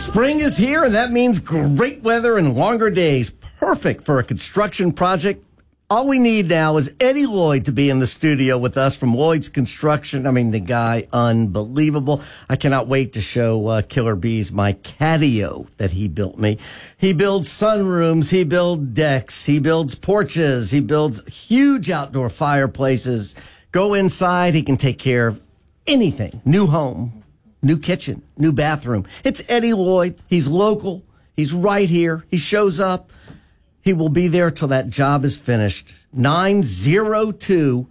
Spring is here, and that means great weather and longer days. Perfect for a construction project. All we need now is Eddie Lloyd to be in the studio with us from Lloyd's Construction. I mean, the guy, unbelievable. I cannot wait to show Killer Bees my catio that he built me. He builds sunrooms. He builds decks. He builds porches. He builds huge outdoor fireplaces. Go inside. He can take care of anything. New home, new kitchen, new bathroom. It's Eddie Lloyd. He's local. He's right here. He shows up. He will be there till that job is finished. 902-5420,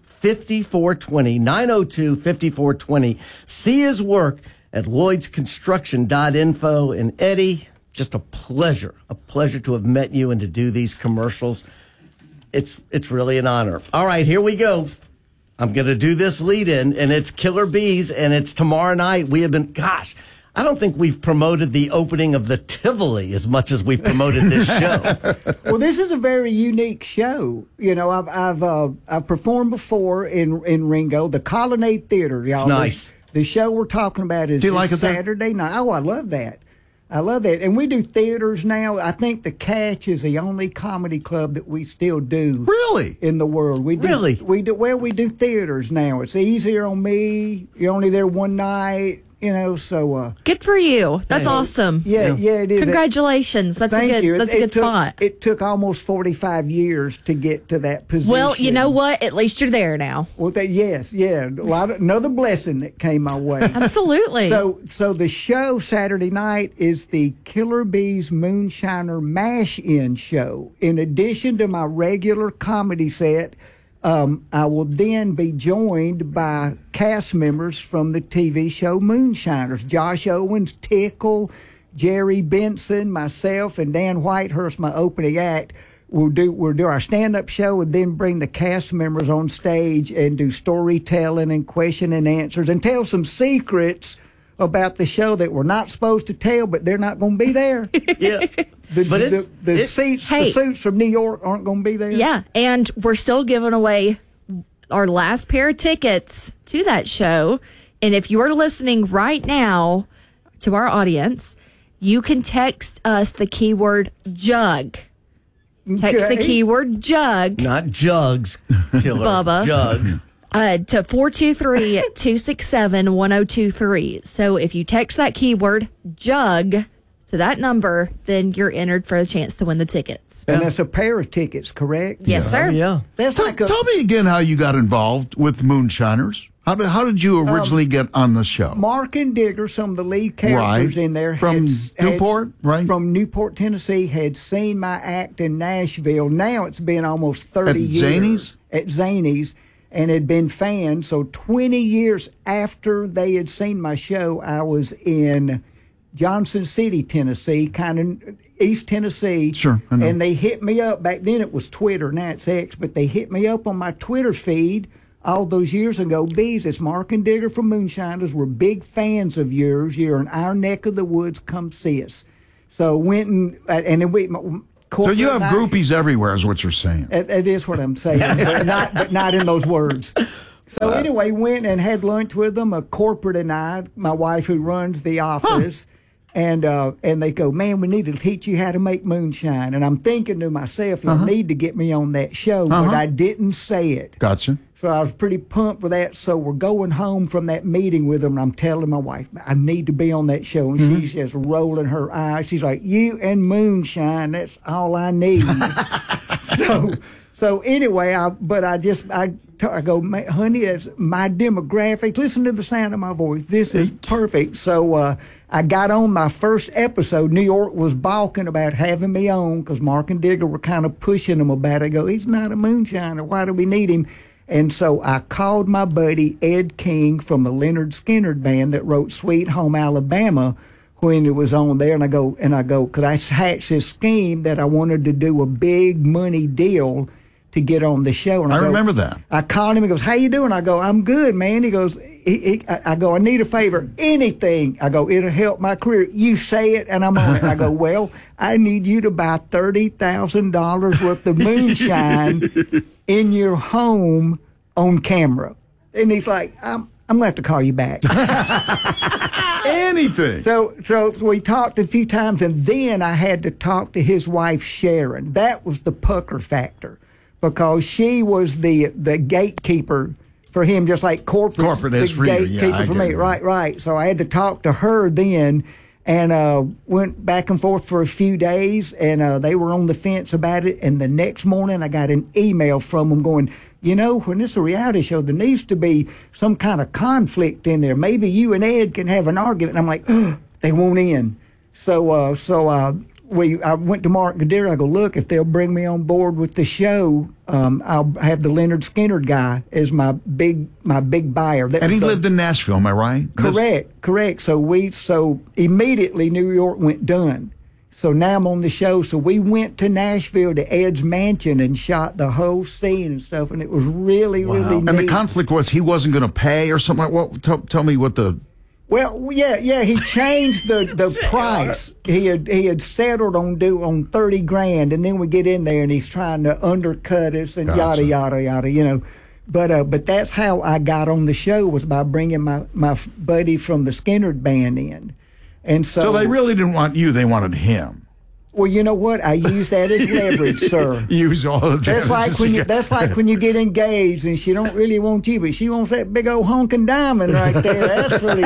902-5420. See his work at lloydsconstruction.info. And Eddie, just a pleasure to have met you and to do these commercials. It's really an honor. All right, here we go. I'm going to do this lead-in, and it's Killer Bees, and it's tomorrow night. We have been, I don't think we've promoted the opening of the Tivoli as much as we've promoted this show. Well, this is a very unique show. You know, I've performed before in Ringo, the Colonnade Theater. Y'all. It's nice. The show we're talking about is Saturday night. Oh, I love that. And we do theaters now. I think the Catch is the only comedy club that we still do. Really? In the world. We do theaters now. It's easier on me. You're only there one night. You know, so good for you. That's awesome. Yeah, it is. Congratulations. That's a good spot. It took almost 45 years to get to that position. Well, you know what? At least you're there now. Well, another blessing that came my way. Absolutely. So the show Saturday night is the Killer Bees Moonshiner Mash-In show. In addition to my regular comedy set, I will then be joined by cast members from the TV show Moonshiners. Josh Owens, Tickle, Jerry Benson, myself, and Dan Whitehurst, my opening act. We'll do our stand-up show and then bring the cast members on stage and do storytelling and question and answers and tell some secrets about the show that we're not supposed to tell, but they're not going to be there. Yeah. The suits from New York aren't going to be there. Yeah, and we're still giving away our last pair of tickets to that show. And if you're listening right now to our audience, you can text us the keyword jug. Text the keyword jug. Not jugs, Killer. Bubba. Jug. To 423-267-1023. So if you text that keyword jug to that number, then you're entered for a chance to win the tickets. And that's a pair of tickets, correct? Yes, sir. Yeah. Tell me again how you got involved with Moonshiners. How did you originally get on the show? Mark and Digger, some of the lead characters in there. From Newport, right? From Newport, Tennessee, had seen my act in Nashville. Now it's been almost 30 years. Zanies? At Zanies. And had been fans. So 20 years after they had seen my show, I was in Johnson City, Tennessee, kind of East Tennessee. Sure, I know. And they hit me up. Back then it was Twitter, now it's X, but they hit me up on my Twitter feed all those years ago. Bees, it's Mark and Digger from Moonshiners. We're big fans of yours. You're in our neck of the woods. Come see us. So went and then we... So you have groupies everywhere is what you're saying. It is what I'm saying, but not in those words. So anyway, went and had lunch with them, a corporate and I, my wife who runs the office, and they go, man, we need to teach you how to make moonshine. And I'm thinking to myself, you need to get me on that show, but I didn't say it. Gotcha. So I was pretty pumped with that. So we're going home from that meeting with them, and I'm telling my wife, I need to be on that show. And she's just rolling her eyes. She's like, you and moonshine, that's all I need. So anyway, I go, honey, it's my demographic. Listen to the sound of my voice. This is perfect. So I got on my first episode. New York was balking about having me on because Mark and Digger were kind of pushing him about it. I go, he's not a moonshiner. Why do we need him? And so I called my buddy Ed King from the Leonard Skinner band that wrote Sweet Home Alabama when it was on there. And I go, because I hatched this scheme that I wanted to do a big money deal to get on the show. And I remember that. I called him. He goes, how you doing? I go, I'm good, man. He goes, I go, I need a favor. Anything. I go, it'll help my career. You say it, and I'm on it. I go, well, I need you to buy $30,000 worth of moonshine in your home on camera. And he's like, I'm going to have to call you back. anything. So we talked a few times, and then I had to talk to his wife, Sharon. That was the pucker factor, because she was the gatekeeper for him, just like corporate is for you. gatekeeper Yeah, for me. Right. So I had to talk to her then, and went back and forth for a few days, and they were on the fence about it. And the next morning, I got an email from them going, when it's a reality show, there needs to be some kind of conflict in there. Maybe you and Ed can have an argument. And I'm like, they won't end. So I went to Mark Gadira. I go, look, if they'll bring me on board with the show, I'll have the Leonard Skinner guy as my big buyer. And he lived in Nashville, am I right? Correct. So immediately New York went done. So now I'm on the show. So we went to Nashville to Ed's mansion and shot the whole scene and stuff, and it was really neat. And the conflict was he wasn't going to pay or something like what? Tell me what the... Well, yeah, he changed the price. He had settled on $30,000, and then we get in there and he's trying to undercut us and yada yada. But that's how I got on the show, was by bringing my buddy from the Skinner band in, and so they really didn't want you; they wanted him. Well, you know what? I use that as leverage, sir. Use all of that. That's like when you get engaged and she don't really want you, but she wants that big old honking diamond right there. That's really,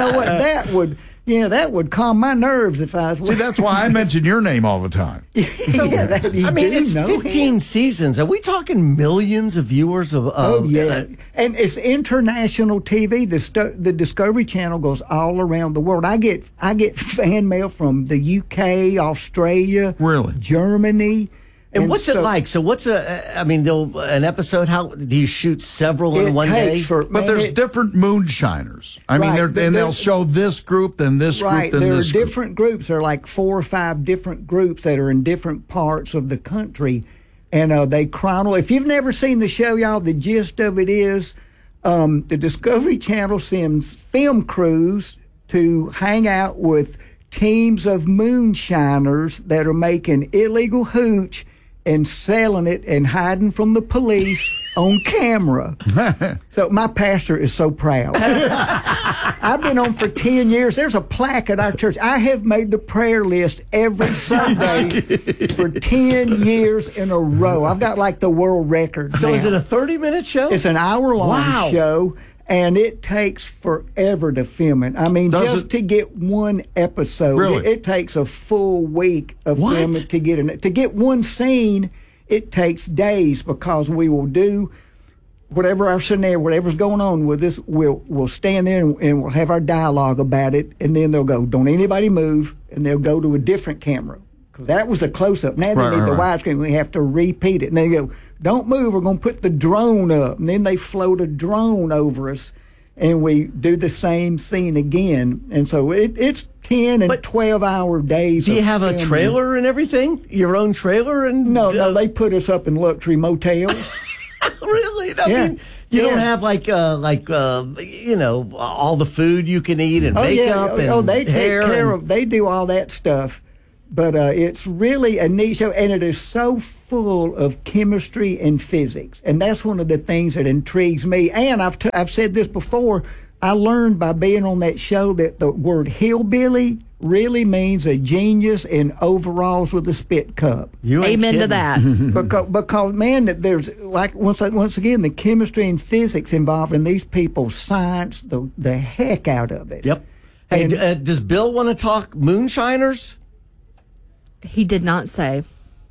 that would calm my nerves if I was. See, that's why I mention your name all the time. It's 15 seasons. Are we talking millions of viewers of? And it's international TV. The Discovery Channel goes all around the world. I get fan mail from the UK, Australia, really, Germany. And what's it like? So what's an episode? How do you shoot several in one day? But there's different moonshiners. They'll show this group, then this group, then this group. There are different groups. There are like 4 or 5 different groups that are in different parts of the country. And they chronicle. If you've never seen the show, y'all, the gist of it is the Discovery Channel sends film crews to hang out with teams of moonshiners that are making illegal hooch and selling it and hiding from the police on camera. So my pastor is so proud. I've been on for 10 years. There's a plaque at our church. I have made the prayer list every Sunday for 10 years in a row. I've got like the world record. So now. Is it a 30-minute show? It's an hour-long show. And it takes forever to film it. To get one episode, really? It takes a full week of filming to get it. To get one scene, it takes days, because we will do whatever our scenario, whatever's going on with this. We'll stand there and we'll have our dialogue about it, and then they'll go, "Don't anybody move," and they'll go to a different camera. That was a close-up. Now they need the widescreen. We have to repeat it. And they go, "Don't move. We're going to put the drone up." And then they float a drone over us, and we do the same scene again. And so it's 10 and 12-hour days. Do you have a trailer and everything? Your own trailer? No, they put us up in luxury motels. Really? You don't have all the food you can eat and makeup and they take hair care of. They do all that stuff. But it's really a neat show, and it is so full of chemistry and physics, and that's one of the things that intrigues me. And I've said this before. I learned by being on that show that the word hillbilly really means a genius in overalls with a spit cup. Amen to that. because man, there's like once again the chemistry and physics involved in these people's science, the heck out of it. Yep. Hey, does Bill want to talk moonshiners? He did not say.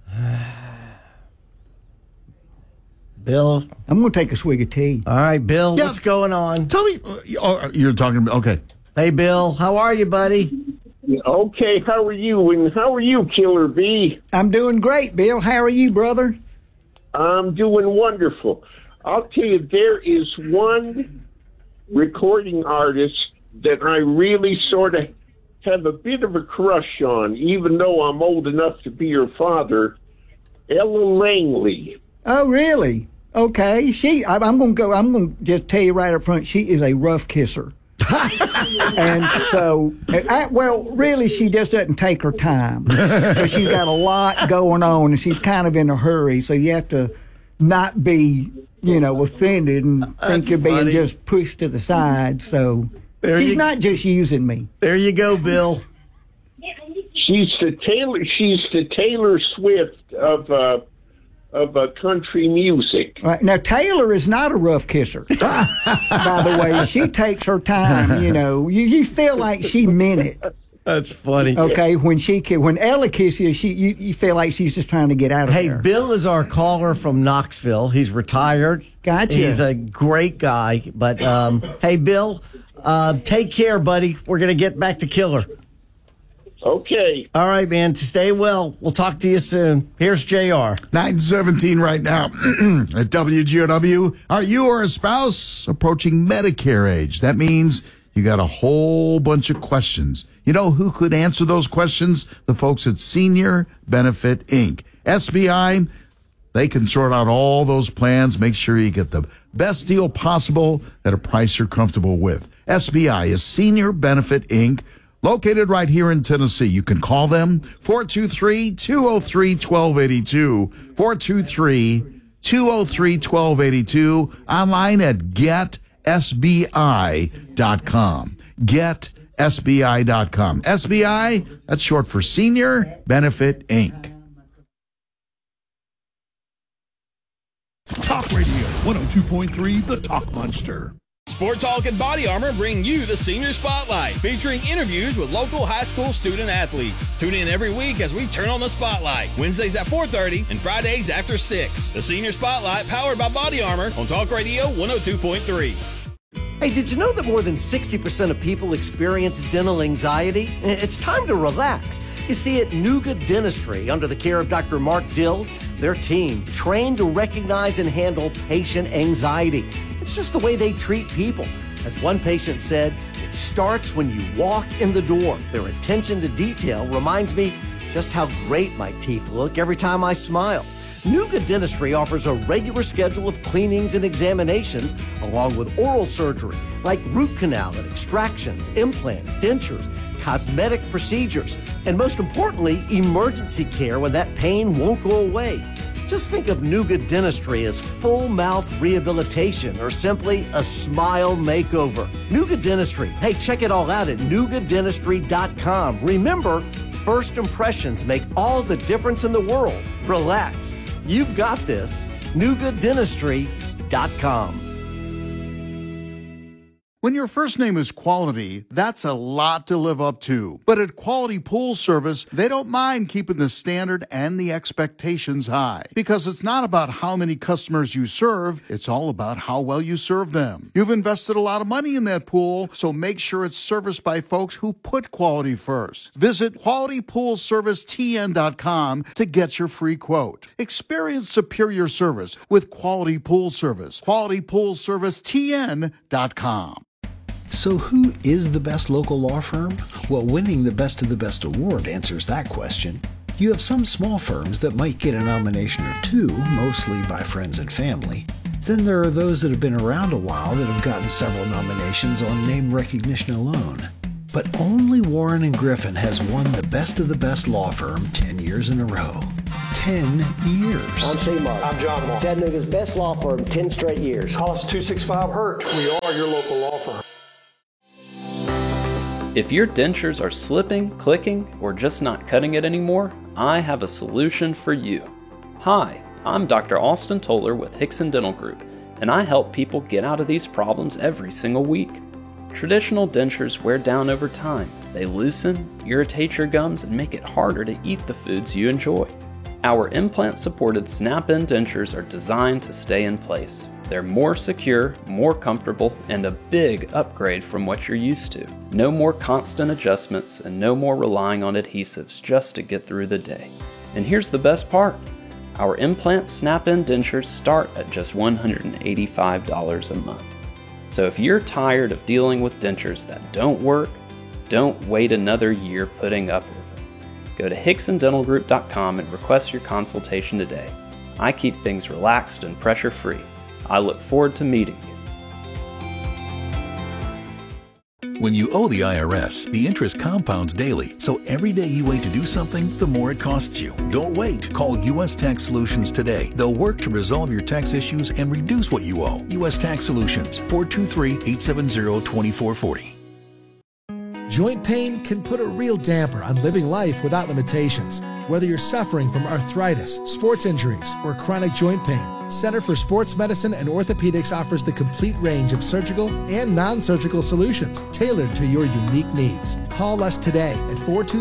Bill, I'm going to take a swig of tea. All right, Bill, what's going on? Tell me, you're talking about, okay. Hey, Bill, how are you, buddy? Okay, how are you? And how are you, Killer B? I'm doing great, Bill. How are you, brother? I'm doing wonderful. I'll tell you, there is one recording artist that I really sort of have a bit of a crush on, even though I'm old enough to be your father, Ella Langley. Oh, really? Okay. I'm going to just tell you right up front, she is a rough kisser. And so, really, she just doesn't take her time. Because she's got a lot going on, and she's kind of in a hurry, so you have to not be, offended and think you're being just pushed to the side. So She's not just using me. There you go, Bill. She's the Taylor Swift of country music. Right. Now, Taylor is not a rough kisser. By the way, she takes her time. You feel like she meant it. That's funny. Okay, when Ella kisses you, you feel like she's just trying to get out of there. Hey, Bill is our caller from Knoxville. He's retired. Gotcha. He's a great guy. But hey, Bill, take care, buddy. We're gonna get back to Killer. Okay. All right, man. Stay well. We'll talk to you soon. Here's JR. 9:17 right now at WGOW. Are you or a spouse approaching Medicare age? That means you got a whole bunch of questions. You know who could answer those questions? The folks at Senior Benefit Inc. SBI, they can sort out all those plans, make sure you get the best deal possible at a price you're comfortable with. SBI is Senior Benefit Inc., located right here in Tennessee. You can call them 423-203-1282, 423-203-1282, online at GetSBI.com. GetSBI.com. SBI, that's short for Senior Benefit Inc. Talk Radio 102.3, The Talk Monster. Sport Talk and Body Armor bring you the Senior Spotlight, featuring interviews with local high school student athletes. Tune in every week as we turn on the spotlight. Wednesdays at 4:30 and Fridays after 6. The Senior Spotlight, powered by Body Armor on Talk Radio 102.3. Hey, did you know that more than 60% of people experience dental anxiety? It's time to relax. You see, at Nuga Dentistry, under the care of Dr. Mark Dill, their team trained to recognize and handle patient anxiety. It's just the way they treat people. As one patient said, it starts when you walk in the door. Their attention to detail reminds me just how great my teeth look every time I smile. Nuga Dentistry offers a regular schedule of cleanings and examinations, along with oral surgery, like root canal and extractions, implants, dentures, cosmetic procedures, and most importantly, emergency care when that pain won't go away. Just think of Nuga Dentistry as full mouth rehabilitation or simply a smile makeover. Nuga Dentistry. Hey, check it all out at NugaDentistry.com. Remember, first impressions make all the difference in the world. Relax. You've got this. NugaDentistry.com. When your first name is Quality, that's a lot to live up to. But at Quality Pool Service, they don't mind keeping the standard and the expectations high. Because it's not about how many customers you serve, it's all about how well you serve them. You've invested a lot of money in that pool, so make sure it's serviced by folks who put quality first. Visit QualityPoolServiceTN.com to get your free quote. Experience superior service with Quality Pool Service. QualityPoolServiceTN.com. So who is the best local law firm? Well, winning the Best of the Best award answers that question. You have some small firms that might get a nomination or two, mostly by friends and family. Then there are those that have been around a while that have gotten several nominations on name recognition alone. But only Warren & Griffin has won the Best of the Best law firm 10 years in a row. 10 years. I'm C-Mark. I'm John Mark. Chattanooga's best law firm, 10 straight years. Call us 265-HURT. We are your local law firm. If your dentures are slipping, clicking, or just not cutting it anymore, I have a solution for you. Hi, I'm Dr. Austin Toller with Hickson Dental Group, and I help people get out of these problems every single week. Traditional dentures wear down over time. They loosen, irritate your gums, and make it harder to eat the foods you enjoy. Our implant-supported snap-in dentures are designed to stay in place. They're more secure, more comfortable, and a big upgrade from what you're used to. No more constant adjustments and no more relying on adhesives just to get through the day. And here's the best part. Our implant snap-in dentures start at just $185 a month. So if you're tired of dealing with dentures that don't work, don't wait another year putting up with them. Go to HicksonDentalGroup.com and request your consultation today. I keep things relaxed and pressure-free. I look forward to meeting you. When you owe the IRS, the interest compounds daily, so every day you wait to do something, the more it costs you. Don't wait. Call U.S. Tax Solutions today. They'll work to resolve your tax issues and reduce what you owe. U.S. Tax Solutions, 423-870-2440. Joint pain can put a real damper on living life without limitations. Whether you're suffering from arthritis, sports injuries, or chronic joint pain, Center for Sports Medicine and Orthopedics offers the complete range of surgical and non-surgical solutions tailored to your unique needs. Call us today at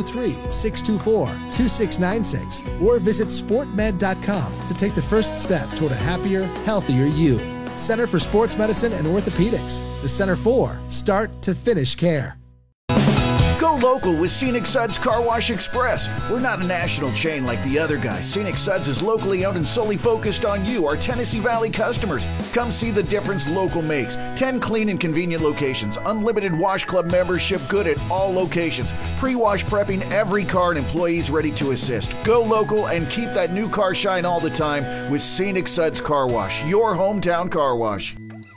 423-624-2696 or visit sportmed.com to take the first step toward a happier, healthier you. Center for Sports Medicine and Orthopedics, the Center for Start to Finish Care. Go local with Scenic Suds Car Wash Express. We're not a national chain like the other guys. Scenic Suds is locally owned and solely focused on you, our Tennessee Valley customers. Come see the difference local makes. 10 clean and convenient locations. Unlimited Wash Club membership good at all locations. Pre-wash prepping every car and employees ready to assist. Go local and keep that new car shine all the time with Scenic Suds Car Wash, your hometown car wash.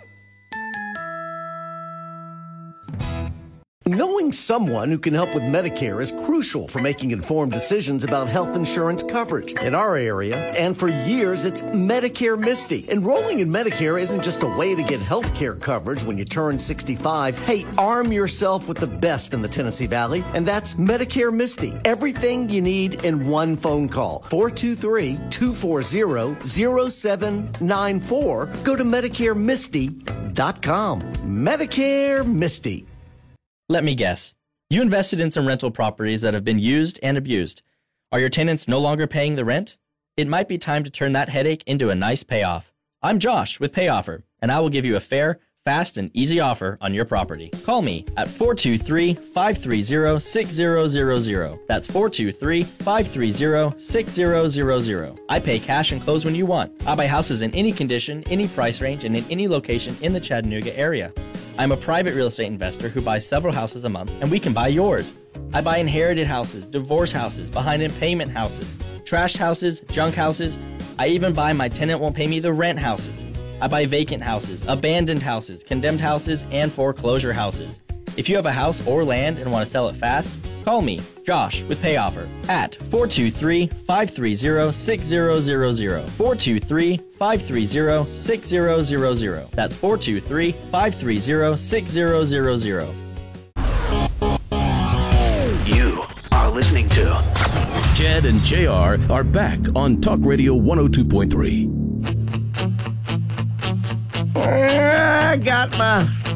Knowing someone who can help with Medicare is crucial for making informed decisions about health insurance coverage. In our area, and for years, it's Medicare Misty. Enrolling in Medicare isn't just a way to get health care coverage when you turn 65. Hey, arm yourself with the best in the Tennessee Valley, and that's Medicare Misty. Everything you need in one phone call. 423-240-0794. Go to MedicareMisty.com. Medicare Misty. Let me guess. You invested in some rental properties that have been used and abused. Are your tenants no longer paying the rent? It might be time to turn that headache into a nice payoff. I'm Josh with PayOffer, and I will give you a fair, fast, and easy offer on your property. Call me at 423-530-6000. That's 423-530-6000. I pay cash and close when you want. I buy houses in any condition, any price range, and in any location in the Chattanooga area. I'm a private real estate investor who buys several houses a month, and we can buy yours. I buy inherited houses, divorce houses, behind in payment houses, trashed houses, junk houses. I even buy my tenant won't pay me the rent houses. I buy vacant houses, abandoned houses, condemned houses, and foreclosure houses. If you have a house or land and want to sell it fast, call me, Josh, with PayOffer at 423-530-6000. 423-530-6000. That's 423-530-6000. You are listening to Jed and JR are back on Talk Radio 102.3. I got my